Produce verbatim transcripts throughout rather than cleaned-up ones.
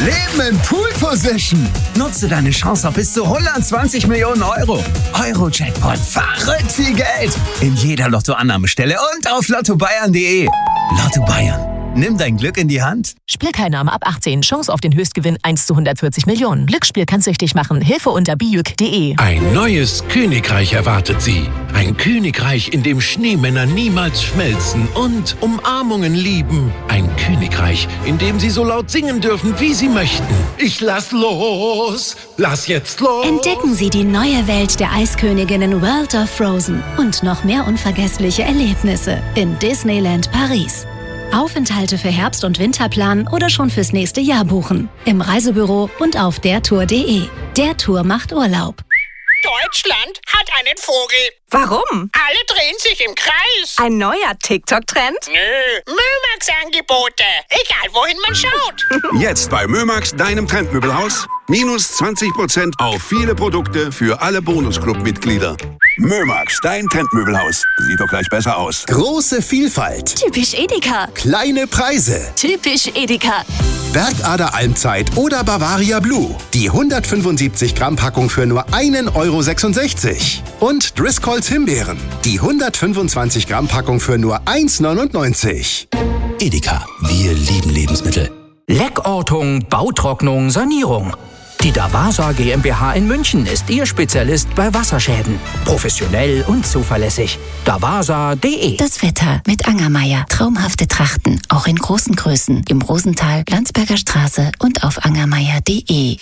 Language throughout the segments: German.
Leben in Pool Position. Nutze deine Chance auf bis zu hundertzwanzig Millionen Euro. Euro-Jackpot, verrückt viel Geld. In jeder Lottoannahmestelle und auf lotto bayern punkt de. Lotto Bayern. Nimm dein Glück in die Hand. Spielteilnahme ab achtzehn. Chance auf den Höchstgewinn eins zu hundertvierzig Millionen. Glücksspiel kann süchtig machen. Hilfe unter bijuk punkt de. Ein neues Königreich erwartet Sie. Ein Königreich, in dem Schneemänner niemals schmelzen und Umarmungen lieben. Ein Königreich, in dem Sie so laut singen dürfen, wie Sie möchten. Ich lass los. Lass jetzt los. Entdecken Sie die neue Welt der Eisköniginnen World of Frozen und noch mehr unvergessliche Erlebnisse in Disneyland Paris. Aufenthalte für Herbst- und Winterplan oder schon fürs nächste Jahr buchen. Im Reisebüro und auf der tour punkt de. Der Tour macht Urlaub. Deutschland hat einen Vogel. Warum? Alle drehen sich im Kreis. Ein neuer TikTok-Trend? Nö, Mömax-Angebote. Egal, wohin man schaut. Jetzt bei Mömax, deinem Trendmöbelhaus. Minus zwanzig Prozent auf viele Produkte für alle Bonusclub-Mitglieder. Mömax, dein Trendmöbelhaus. Sieht doch gleich besser aus. Große Vielfalt. Typisch Edeka. Kleine Preise. Typisch Edeka. Bergader Almzeit oder Bavaria Blue. Die hundertfünfundsiebzig Gramm Packung für nur einen Euro sechsundsechzig. Und Driscolls Himbeeren. Die hundertfünfundzwanzig Gramm Packung für nur eins neunundneunzig. Edeka, wir lieben Lebensmittel. Leckortung, Bautrocknung, Sanierung. Die Davasa GmbH in München ist Ihr Spezialist bei Wasserschäden. Professionell und zuverlässig. davasa punkt de. Das Wetter mit Angermeier. Traumhafte Trachten, auch in großen Größen. Im Rosental, Landsberger Straße und auf angermeier punkt de.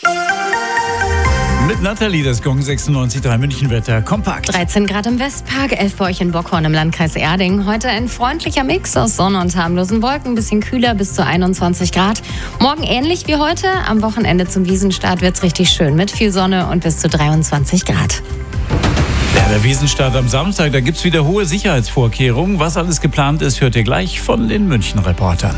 Mit Nathalie, das Gong sechsundneunzig Komma drei Münchenwetter kompakt. dreizehn Grad im Westpark, elf bei euch in Bockhorn im Landkreis Erding. Heute ein freundlicher Mix aus Sonne und harmlosen Wolken, bisschen kühler bis zu einundzwanzig Grad. Morgen ähnlich wie heute, am Wochenende zum Wiesenstart wird's richtig schön mit viel Sonne und bis zu dreiundzwanzig Grad. Ja, der Wiesenstart am Samstag, da gibt's wieder hohe Sicherheitsvorkehrungen. Was alles geplant ist, hört ihr gleich von den München-Reportern.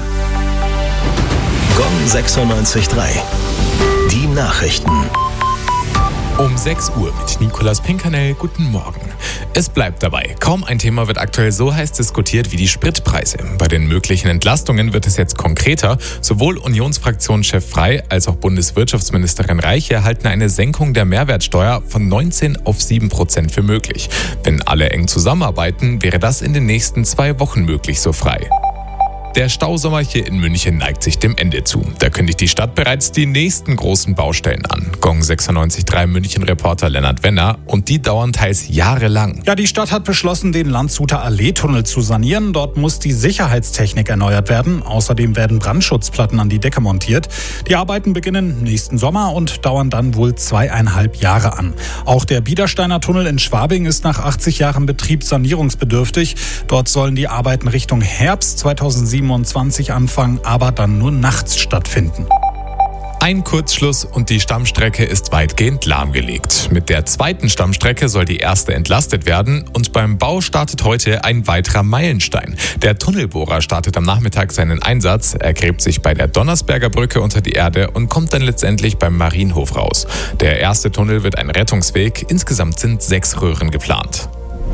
Gong sechsundneunzig Komma drei. Die Nachrichten. Um sechs Uhr mit Nicolas Pinkernell. Guten Morgen. Es bleibt dabei. Kaum ein Thema wird aktuell so heiß diskutiert wie die Spritpreise. Bei den möglichen Entlastungen wird es jetzt konkreter. Sowohl Unionsfraktionschef Frey als auch Bundeswirtschaftsministerin Reiche halten eine Senkung der Mehrwertsteuer von neunzehn auf sieben Prozent für möglich. Wenn alle eng zusammenarbeiten, wäre das in den nächsten zwei Wochen möglich, so Frey. Der Stausommer hier in München neigt sich dem Ende zu. Da kündigt die Stadt bereits die nächsten großen Baustellen an. Gong sechsundneunzig Komma drei München-Reporter Lennart Wenner. Und die dauern teils jahrelang. Ja, die Stadt hat beschlossen, den Landshuter Allee-Tunnel zu sanieren. Dort muss die Sicherheitstechnik erneuert werden. Außerdem werden Brandschutzplatten an die Decke montiert. Die Arbeiten beginnen nächsten Sommer und dauern dann wohl zweieinhalb Jahre an. Auch der Biedersteiner Tunnel in Schwabing ist nach achtzig Jahren Betrieb sanierungsbedürftig. Dort sollen die Arbeiten Richtung Herbst zweitausendsiebenundzwanzig anfangen, aber dann nur nachts stattfinden. Ein Kurzschluss und die Stammstrecke ist weitgehend lahmgelegt. Mit der zweiten Stammstrecke soll die erste entlastet werden und beim Bau startet heute ein weiterer Meilenstein. Der Tunnelbohrer startet am Nachmittag seinen Einsatz, er gräbt sich bei der Donnersberger Brücke unter die Erde und kommt dann letztendlich beim Marienhof raus. Der erste Tunnel wird ein Rettungsweg, insgesamt sind sechs Röhren geplant.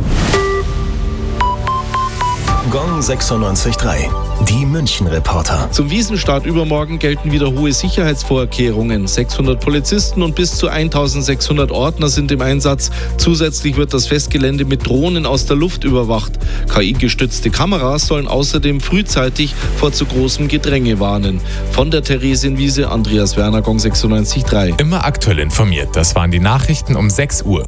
Gong sechsundneunzig Komma drei. Die München-Reporter. Zum Wiesenstart übermorgen gelten wieder hohe Sicherheitsvorkehrungen. sechshundert Polizisten und bis zu eintausendsechshundert Ordner sind im Einsatz. Zusätzlich wird das Festgelände mit Drohnen aus der Luft überwacht. K I-gestützte Kameras sollen außerdem frühzeitig vor zu großem Gedränge warnen. Von der Theresienwiese, Andreas Werner, Gong sechsundneunzig Komma drei. Immer aktuell informiert. Das waren die Nachrichten um sechs Uhr.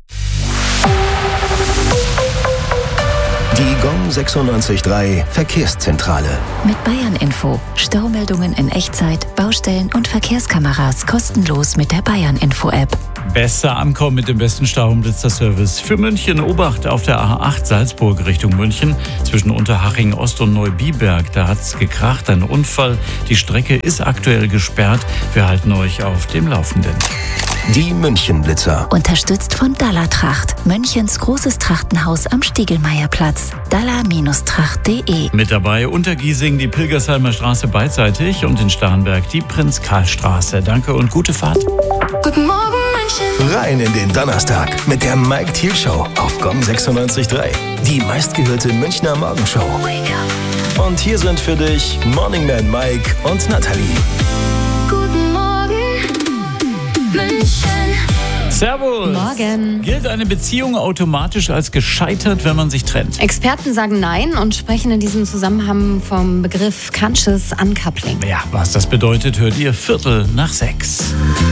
Die Gong sechsundneunzig Komma drei Verkehrszentrale. Mit Bayern Info. Staumeldungen in Echtzeit, Baustellen und Verkehrskameras kostenlos mit der Bayern Info App. Besser ankommen mit dem besten Stau- und Blitzerservice. Für München Obacht auf der A acht Salzburg Richtung München. Zwischen Unterhaching Ost und Neubiberg. Da hat's gekracht, ein Unfall. Die Strecke ist aktuell gesperrt. Wir halten euch auf dem Laufenden. Die München-Blitzer. Unterstützt von Dalla-Tracht. Münchens großes Trachtenhaus am Stiegelmeierplatz. dalla Tracht punkt de. Mit dabei Untergiesing die Pilgersheimer Straße beidseitig und in Starnberg die Prinz-Karl-Straße. Danke und gute Fahrt. Guten Morgen, München. Rein in den Donnerstag mit der Mike Thiel Show auf Gong sechsundneunzig Komma drei. Die meistgehörte Münchner Morgenshow. Wake up. Und hier sind für dich Morning Man Mike und Nathalie. Guten Morgen, Servus. Morgen. Gilt eine Beziehung automatisch als gescheitert, wenn man sich trennt? Experten sagen nein und sprechen in diesem Zusammenhang vom Begriff Conscious Uncoupling. Ja, was das bedeutet, hört ihr Viertel nach sechs.